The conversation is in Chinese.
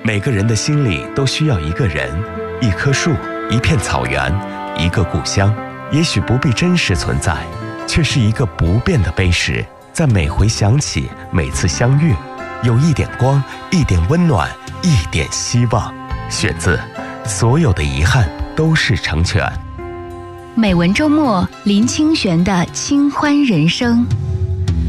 每个人的心里都需要一个人，一棵树，一片草原，一个故乡。也许不必真实存在，却是一个不变的碑石，在每回想起，每次相遇，有一点光，一点温暖，一点希望。选自所有的遗憾都是成全。 美文周末，林清玄的清欢人生。